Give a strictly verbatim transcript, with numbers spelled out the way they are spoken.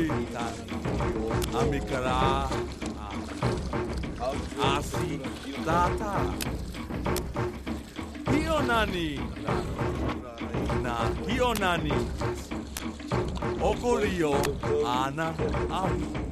Oitan, Amikara, Asi, Tata, Hionani, Na Hionani, Okorio, Ana, Au.